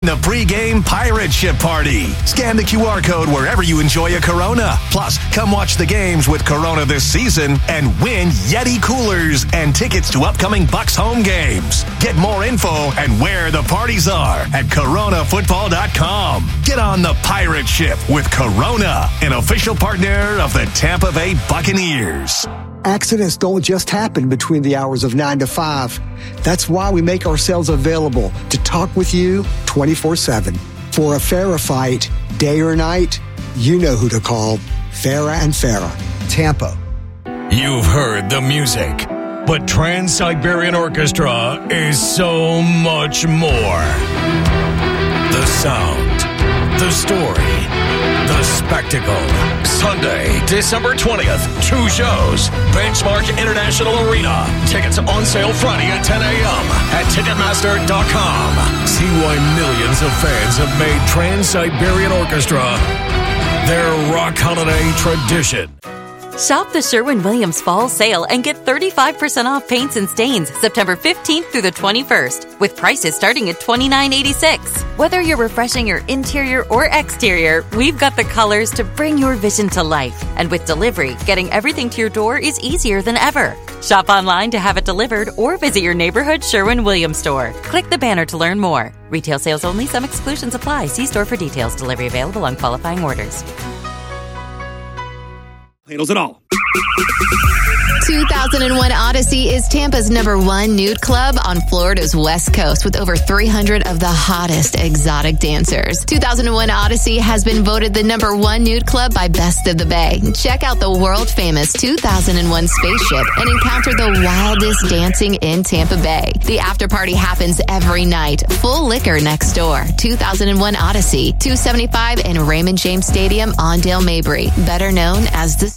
the pregame pirate ship party. Scan the QR code wherever you enjoy a Corona. Plus, come watch the games with Corona this season and win Yeti coolers and tickets to upcoming Bucks home games. Get more info and where the parties are at coronafootball.com. Get on the pirate ship with Corona, an official partner of the Tampa Bay Buccaneers. Accidents don't just happen between the hours of 9 to 5. That's why we make ourselves available to talk with you 24/7. For a Farah fight, day or night, you know who to call. Farah and Farah, Tampa. You've heard the music, but Trans-Siberian Orchestra is so much more. The sound, the story, the spectacle. Sunday, December 20th, 2 shows. Benchmark International Arena. Tickets on sale Friday at 10 a.m. at Ticketmaster.com. See why millions of fans have made Trans-Siberian Orchestra their rock holiday tradition. Shop the Sherwin-Williams Fall Sale and get 35% off paints and stains September 15th through the 21st, with prices starting at $29.86. Whether you're refreshing your interior or exterior, we've got the colors to bring your vision to life. And with delivery, getting everything to your door is easier than ever. Shop online to have it delivered or visit your neighborhood Sherwin-Williams store. Click the banner to learn more. Retail sales only. Some exclusions apply. See store for details. Delivery available on qualifying orders. Handles it all. 2001 Odyssey is Tampa's #1 nude club on Florida's West Coast with over 300 of the hottest exotic dancers. 2001 Odyssey has been voted the #1 nude club by Best of the Bay. Check out the world-famous 2001 spaceship and encounter the wildest dancing in Tampa Bay. The after party happens every night. Full liquor next door. 2001 Odyssey, 275 in Raymond James Stadium on Dale Mabry, better known as the...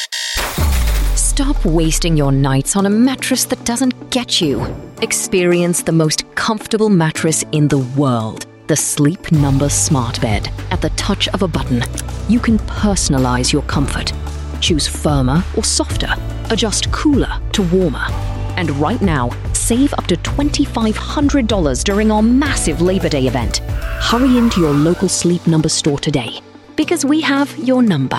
Stop wasting your nights on a mattress that doesn't get you. Experience the most comfortable mattress in the world. The Sleep Number Smart Bed. At the touch of a button, you can personalize your comfort. Choose firmer or softer. Adjust cooler to warmer. And right now, save up to $2,500 during our massive Labor Day event. Hurry into your local Sleep Number store today, because we have your number.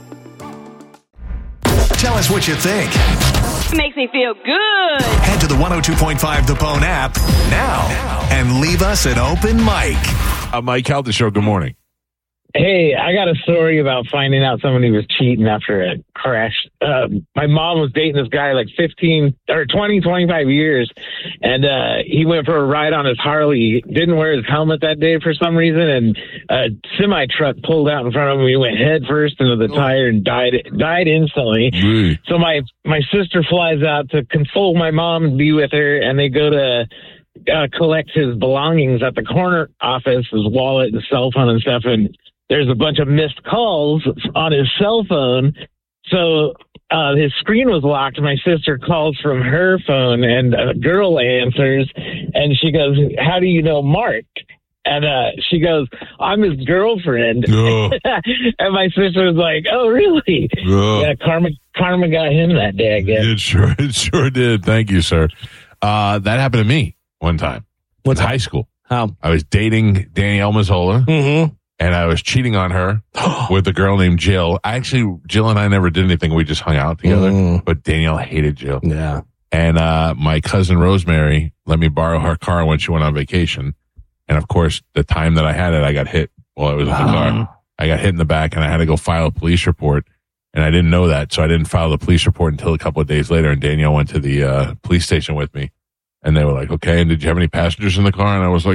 Tell us what you think. It makes me feel good. Head to the 102.5 The Bone app now and leave us an open mic. Mike Calta Show, good morning. Hey, I got a story about finding out somebody was cheating after a crash. My mom was dating this guy like 25 years, and he went for a ride on his Harley. Didn't wear his helmet that day for some reason, and a semi truck pulled out in front of him. He went head first into the tire and died instantly. So my sister flies out to console my mom and be with her, and they go to collect his belongings at the corner office, his wallet and cell phone and stuff, and there's a bunch of missed calls on his cell phone. So his screen was locked. My sister calls from her phone, and a girl answers, and she goes, "How do you know Mark?" And she goes, "I'm his girlfriend." And my sister was like, "Oh, really?" Yeah, karma got him that day, I guess. It sure did. Thank you, sir. That happened to me one time. In high school. How? I was dating Danielle Mazzola. Mm-hmm. And I was cheating on her with a girl named Jill. Jill and I never did anything. We just hung out together. But Danielle hated Jill. Yeah. And my cousin Rosemary let me borrow her car when she went on vacation. And of course, the time that I had it, I got hit while I was in the car. I got hit in the back, and I had to go file a police report. And I didn't know that, so I didn't file the police report until a couple of days later. And Danielle went to the police station with me. And they were like, "Okay, and did you have any passengers in the car?" And I was like,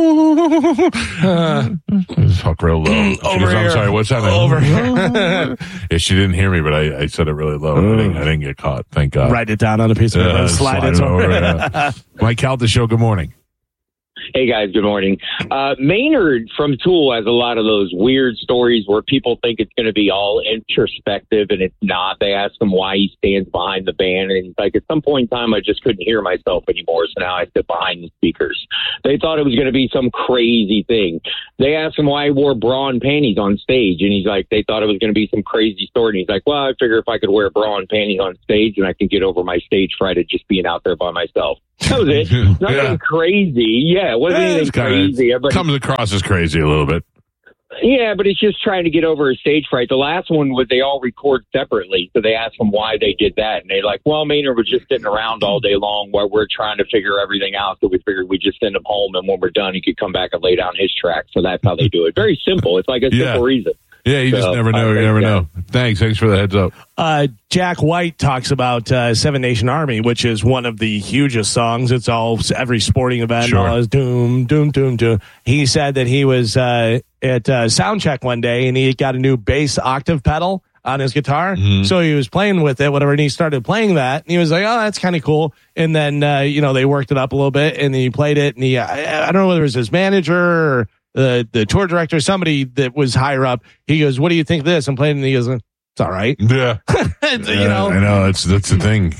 talk real low. She goes, "I'm sorry, what's that?" Over here. Yeah, she didn't hear me, but I said it really low. I didn't get caught, thank God. Write it down on a piece of paper and slide it over. Mike Calta Show, good morning. Hey, guys, good morning. Maynard from Tool has a lot of those weird stories where people think it's going to be all introspective, and it's not. They ask him why he stands behind the band, and he's like, at some point in time, I just couldn't hear myself anymore, so now I sit behind the speakers. They thought it was going to be some crazy thing. they asked him why he wore bra and panties on stage, and he's like, they thought it was going to be some crazy story, and he's like, well, I figure if I could wear bra and panties on stage, and I could get over my stage fright of just being out there by myself. That was it. Nothing crazy. Yeah, it wasn't anything crazy. Comes across as crazy a little bit. Yeah, but it's just trying to get over his stage fright. The last one was they all record separately, so they asked him why they did that, and they're like, well, Maynard was just sitting around all day long while we're trying to figure everything out, so we figured we'd just send him home, and when we're done, he could come back and lay down his track. So that's how they do it. Very simple. It's like a simple reason. Yeah, you just never know. You never know. Thanks for the heads up. Jack White talks about Seven Nation Army, which is one of the hugest songs. It's every sporting event. Sure. All is doom, doom, doom, doom. He said that he was at sound check one day and he got a new bass octave pedal on his guitar. Mm-hmm. So he was playing with it, whatever, and he started playing that. And he was like, oh, that's kind of cool. And then, they worked it up a little bit and he played it. And I don't know whether it was his manager or the tour director, somebody that was higher up. He goes, what do you think of this? I'm playing, and he goes, it's all right. Yeah. I know. That's the thing.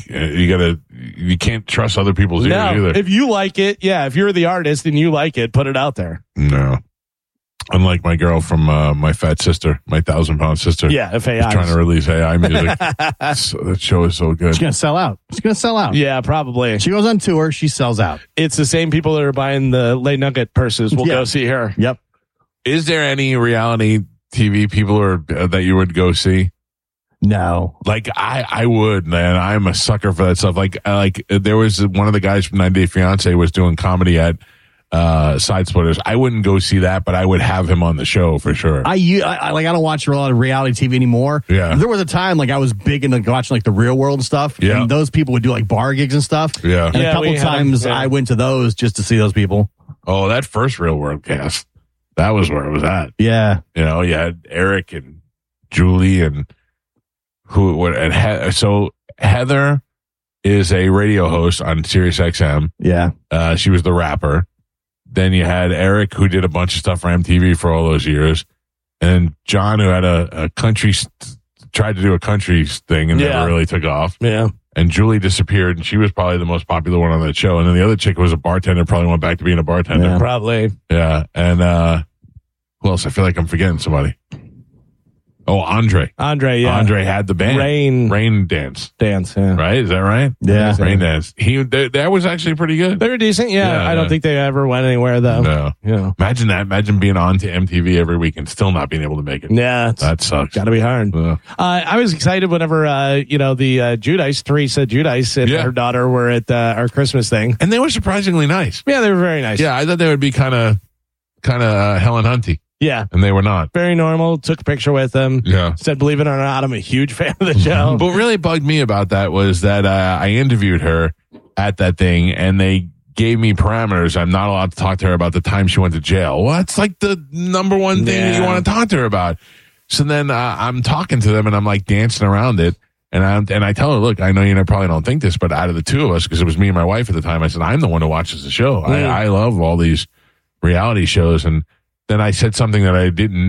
You can't trust other people's ears either. If you like it, if you're the artist and you like it, put it out there. No. Unlike my girl from my fat sister, my 1,000-pound sister. Yeah, FAI. Trying to release AI music. That show is so good. She's going to sell out. Yeah, probably. She goes on tour. She sells out. It's the same people that are buying the Lay Nugget purses. We'll go see her. Yep. Is there any reality TV people that you would go see? No. Like I would, man. I'm a sucker for that stuff. Like there was one of the guys from 90 Day Fiance was doing comedy at Side Splitters. I wouldn't go see that, but I would have him on the show for sure. I don't watch a lot of reality TV anymore. Yeah. There was a time I was big into watching the Real World and stuff. Yeah. And those people would do bar gigs and stuff. Yeah. And a couple times I went to those just to see those people. Oh, that first Real World cast. That was where it was at. Yeah. You had Eric and Julie and so Heather is a radio host on Sirius XM. Yeah. She was the rapper. Then you had Eric, who did a bunch of stuff for MTV for all those years. And John, who had a country, tried to do a country thing and never really took off. Yeah. And Julie disappeared, and she was probably the most popular one on that show. And then the other chick was a bartender, probably went back to being a bartender. Yeah. Probably. Yeah. And who else? I feel like I'm forgetting somebody. Oh, Andre. Andre, yeah. Andre had the band. Rain Dance. Yeah. Right? Is that right? Yeah. Rain Dance. That was actually pretty good. They were decent, I don't think they ever went anywhere, though. No. Yeah. Imagine that. Imagine being on to MTV every week and still not being able to make it. Yeah. That sucks. Gotta be hard. I was excited whenever, the Judice, Teresa Judice and her daughter were at our Christmas thing. And they were surprisingly nice. Yeah, they were very nice. Yeah, I thought they would be kind of Helen Hunty. Yeah. And they were not. Very normal. Took a picture with them. Yeah. Said, believe it or not, I'm a huge fan of the show. What really bugged me about that was that I interviewed her at that thing, and they gave me parameters. I'm not allowed to talk to her about the time she went to jail. Well, that's like the number one thing that you want to talk to her about. So then I'm talking to them, and I'm dancing around it. And I tell her, look, I know you probably don't think this, but out of the two of us, because it was me and my wife at the time, I said, I'm the one who watches the show. I love all these reality shows. And then I said something that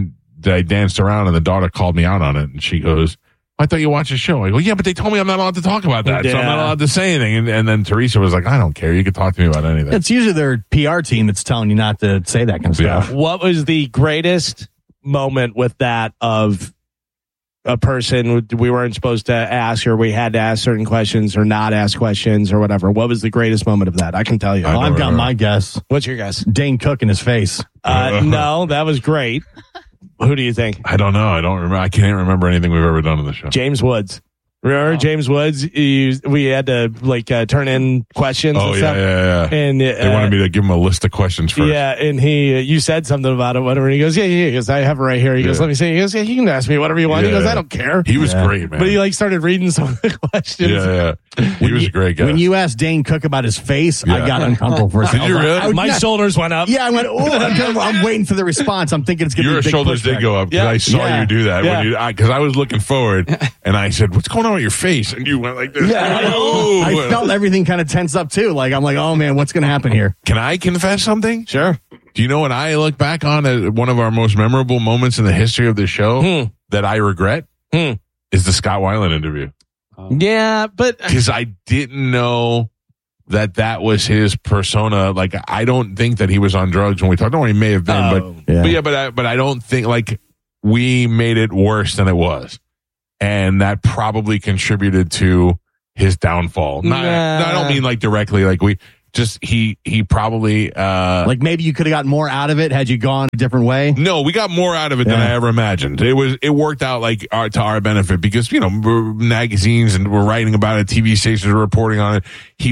I danced around, and the daughter called me out on it. And she goes, I thought you watched the show. I go, yeah, but they told me I'm not allowed to talk about that. So I'm not allowed to say anything. And then Teresa was like, I don't care. You can talk to me about anything. It's usually their PR team that's telling you not to say that kind of stuff. What was the greatest moment with that of a person we weren't supposed to ask, or we had to ask certain questions or not ask questions or whatever? What was the greatest moment of that? I can tell you. I've got my guess. What's your guess? Dane Cook in his face. No, that was great. Who do you think? I don't know. I don't remember. I can't remember anything we've ever done on the show. James Woods. Remember James Woods? We had to turn in questions. Oh, and stuff. yeah. And they wanted me to give him a list of questions first. Yeah, and you said something about it, whatever. And he goes, yeah. He goes, I have it right here. He goes, let me see. He goes, yeah, you can ask me whatever you want. He goes, I don't care. He was great, man. But he started reading some of the questions. Yeah. He was a great guy. When you asked Dane Cook about his face, I got uncomfortable for a second. Did you really? My shoulders went up. Yeah, I went, I'm waiting for the response. I'm thinking it's going to be a big shoulders did go up because I saw you do that. Because I was looking forward, and I said, what's going on with your face? And you went like this. Yeah, I felt everything kind of tense up too. I'm like, oh man, what's going to happen here? Can I confess something? Sure. Do you know what I look back on as one of our most memorable moments in the history of this show that I regret? Is the Scott Weiland interview. Yeah, but because I didn't know that was his persona. Like, I don't think that he was on drugs when we talked. No, he may have been, but I don't think, like, we made it worse than it was. And that probably contributed to his downfall. I don't mean like directly, like he probably like maybe you could have gotten more out of it had you gone a different way. No, we got more out of it than I ever imagined. It worked out like to our benefit because magazines and we're writing about it, TV stations were reporting on it.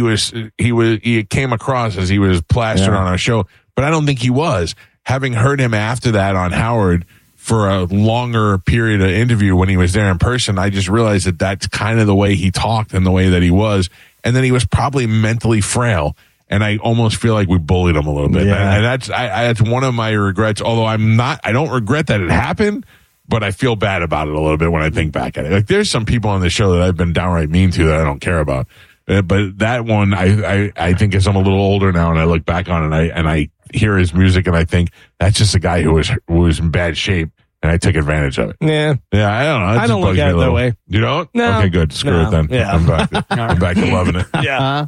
He came across as he was plastered on our show, but I don't think he was. Having heard him after that on Howard for a longer period of interview when he was there in person, I just realized that that's kind of the way he talked and the way that he was. And then he was probably mentally frail. And I almost feel like we bullied him a little bit. Yeah. And that's one of my regrets. Although I don't regret that it happened, but I feel bad about it a little bit when I think back at it. Like, there's some people on the show that I've been downright mean to that I don't care about. But that one, I think as I'm a little older now and I look back on it and I hear his music and I think that's just a guy who was in bad shape and I took advantage of it. Yeah. Yeah, I don't know. I don't look at it that way. You don't? No. Okay, good. Screw it then. Yeah. I'm back to loving it. Yeah.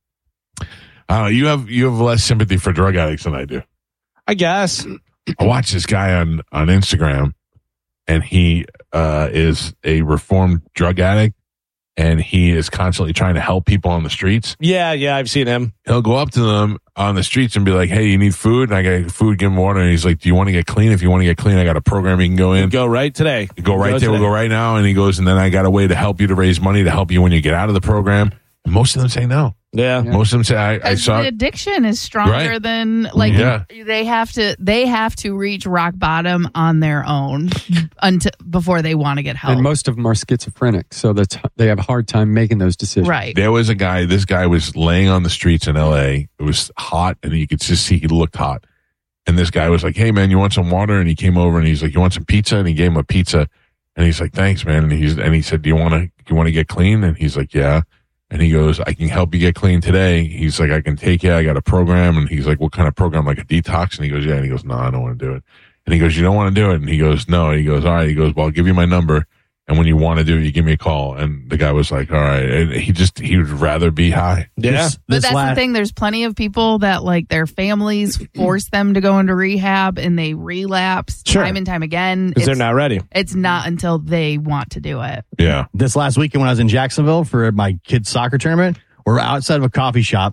You have less sympathy for drug addicts than I do. I guess. I watched this guy on Instagram, and he is a reformed drug addict, and he is constantly trying to help people on the streets. Yeah, I've seen him. He'll go up to them on the streets and be like, "Hey, you need food?" And I got food, give him water. And he's like, "Do you want to get clean? If you want to get clean, I got a program you can go in. Go right today. Go right there. We'll go right now." And he goes, and then I got a way to help you to raise money to help you when you get out of the program. And most of them say no. Yeah. Most of them say, I saw the addiction is stronger than like they have to reach rock bottom on their own before they want to get help. And most of them are schizophrenic, so they have a hard time making those decisions. Right. There was a guy, this guy was laying on the streets in LA. It was hot and you could just see he looked hot. And this guy was like, "Hey man, you want some water?" And he came over and he's like, "You want some pizza?" And he gave him a pizza. And he's like, "Thanks, man." And he said, "Do you want to get clean?" And he's like, "Yeah." And he goes, "I can help you get clean today." He's like, "I can take you. I got a program." And he's like, "What kind of program? Like a detox?" And he goes, "Yeah." And he goes, "No, I don't want to do it." And he goes, "You don't want to do it?" And he goes, "No." And he goes, "All right." He goes, "Well, I'll give you my number. And when you want to do it, you give me a call." And the guy was like, "All right." And he would rather be high. Yeah. But that's the thing. There's plenty of people that like their families force them to go into rehab and they relapse time and time again. Because they're not ready. It's not until they want to do it. Yeah. This last weekend when I was in Jacksonville for my kids' soccer tournament, we're outside of a coffee shop.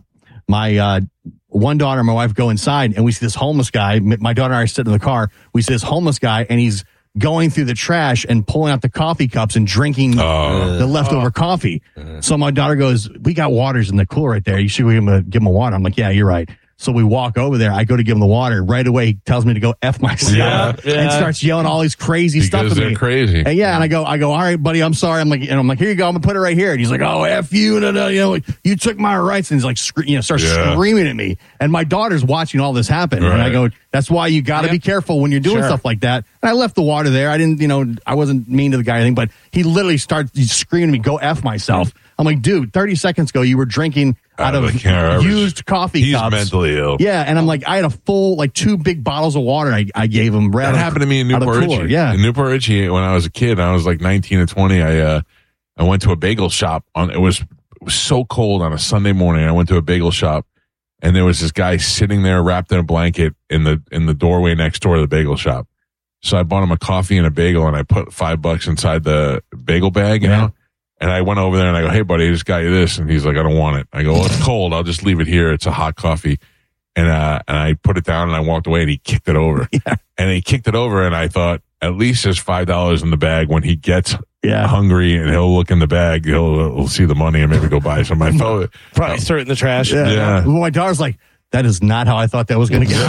My one daughter and my wife go inside and we see this homeless guy. My daughter and I sit in the car. We see this homeless guy and he's going through the trash and pulling out the coffee cups and drinking the leftover coffee. So my daughter goes, "We got waters in the cooler right there. You should give him a water." I'm like, "Yeah, you're right." So we walk over there. I go to give him the water. Right away, he tells me to go F myself and starts yelling all these crazy stuff at me. They're crazy. And and I go, "All right, buddy, I'm sorry." I'm like, "Here you go. I'm gonna put it right here." And he's like, "Oh, F you. You took my rights." And he's like, starts screaming at me. And my daughter's watching all this happen. Right. And I go, "That's why you got to be careful when you're doing stuff like that." And I left the water there. I didn't, I wasn't mean to the guy or anything, but he literally starts screaming at me, "Go F myself." I'm like, "Dude, 30 seconds ago, you were drinking out of used coffee cups." He's mentally ill. Yeah, and I'm like, I had a full, 2 big bottles of water I gave him. That happened to me in Newport Richie. Yeah. In Newport Richie, when I was a kid, I was like 19 or 20. I went to a bagel shop. It was so cold on a Sunday morning. I went to a bagel shop, and there was this guy sitting there wrapped in a blanket in the doorway next door to the bagel shop. So I bought him a coffee and a bagel, and I put $5 inside the bagel bag, you know? And I went over there and I go, "Hey buddy, I just got you this." And he's like, "I don't want it." I go, "Well, it's cold. I'll just leave it here. It's a hot coffee." And I put it down and I walked away and he kicked it over. And he kicked it over and I thought, at least there's $5 in the bag. When he gets hungry and he'll look in the bag, he'll see the money and maybe go buy some. I thought probably throw it in the trash. Yeah. Well, my daughter's like, "That is not how I thought that was going to go."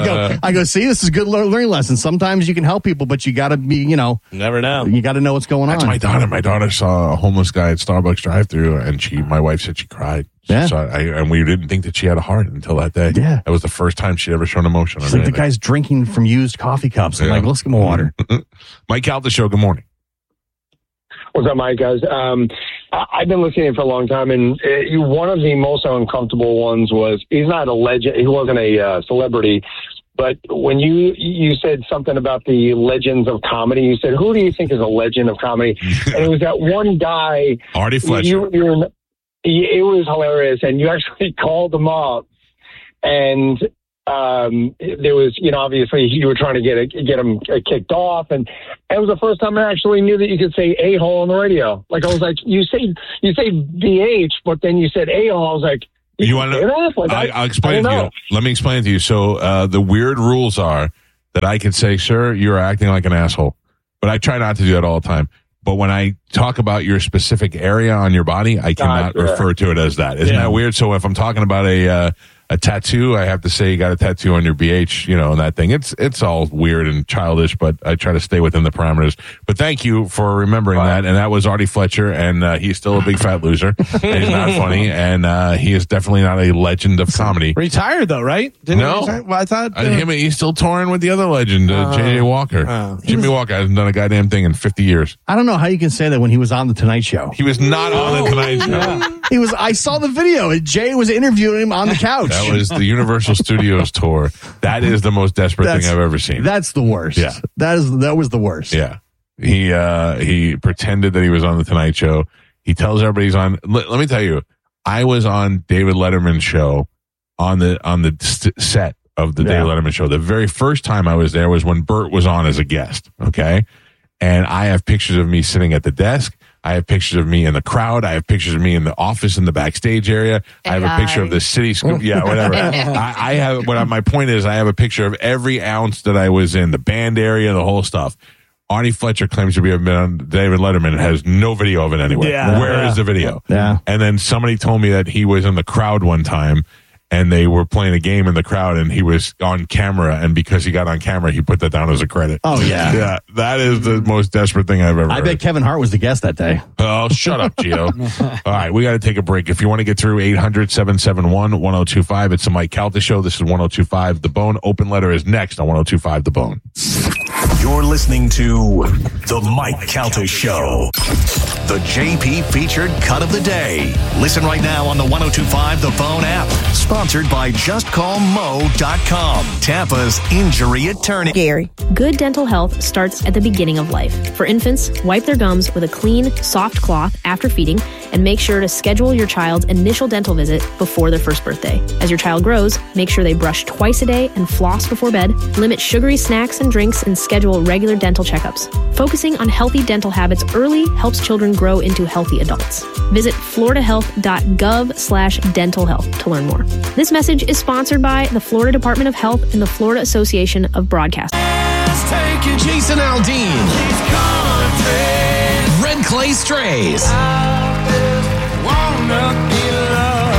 I go, "See, this is a good learning lesson. Sometimes you can help people, but you got to be, never know. You got to know what's going on." That's my daughter. My daughter saw a homeless guy at Starbucks drive-thru, and my wife said she cried. Yeah. And we didn't think that she had a heart until that day. Yeah. That was the first time she'd ever shown emotion. She's like, "The guy's drinking from used coffee cups." I'm like, "Let's give him water." Mike Calta Show. Good morning. What's up, Mike, guys? I've been listening for a long time, and one of the most uncomfortable ones was, he's not a legend. He wasn't a celebrity, but when you said something about the legends of comedy, you said, "Who do you think is a legend of comedy?" And it was that one guy. Artie Fletcher. it was hilarious. And you actually called them up, and there was, obviously you were trying to get him kicked off, and it was the first time I actually knew that you could say a-hole on the radio. Like, I was like, you say BH, but then you said a-hole. I was like, you want to? I'll explain it to you. Let me explain it to you. So the weird rules are that I can say, sir, you're acting like an asshole, but I try not to do that all the time. But when I talk about your specific area on your body, I cannot refer to it as that. Isn't that weird? So if I'm talking about a tattoo, I have to say you got a tattoo on your BH, and that thing. It's all weird and childish, but I try to stay within the parameters. But thank you for remembering that. And that was Artie Fletcher, and he's still a big fat loser. And he's not funny, and he is definitely not a legend of comedy. Retired though, right? No, well, I thought he's still touring with the other legend, J.J. Walker. Jimmy Walker hasn't done a goddamn thing in 50 years. I don't know how you can say that when he was on the Tonight Show. He was not on the Tonight Show. Yeah. He was. I saw the video. Jay was interviewing him on the couch. That was the Universal Studios tour. That is the most desperate thing I've ever seen. That's the worst. Yeah. That was the worst. Yeah. He pretended that he was on the Tonight Show. He tells everybody he's on. Let me tell you, I was on David Letterman's show on the set of the David Letterman show. The very first time I was there was when Bert was on as a guest. Okay. And I have pictures of me sitting at the desk. I have pictures of me in the crowd. I have pictures of me in the office in the backstage area. I have a picture of the city scoop. Yeah, whatever. I have. My point is, I have a picture of every ounce that I was in the band area, the whole stuff. Artie Fletcher claims to have been on David Letterman. Has no video of it anywhere. Yeah. Where is the video? Yeah. And then somebody told me that he was in the crowd one time, and they were playing a game in the crowd, and he was on camera, and because he got on camera, he put that down as a credit. Oh, yeah. Yeah, that is the most desperate thing I've ever heard. I bet Kevin Hart was the guest that day. Oh, shut up, Gio. All right, we got to take a break. If you want to get through 800-771-1025, it's the Mike Calta Show. This is 1025 The Bone. Open Letter is next on 1025 The Bone. You're listening to The Mike Calta Show. The JP featured cut of the day. Listen right now on the 1025 The Bone app. Sponsored by JustCallMo.com. Tampa's injury attorney. Gary. Good dental health starts at the beginning of life. For infants, wipe their gums with a clean, soft cloth after feeding, and make sure to schedule your child's initial dental visit before their first birthday. As your child grows, make sure they brush twice a day and floss before bed, limit sugary snacks and drinks, and schedule regular dental checkups. Focusing on healthy dental habits early helps children grow into healthy adults. Visit floridahealth.gov/dental health to learn more. This message is sponsored by the Florida Department of Health and the Florida Association of Broadcasters. Jason Aldean. Red Clay Strays.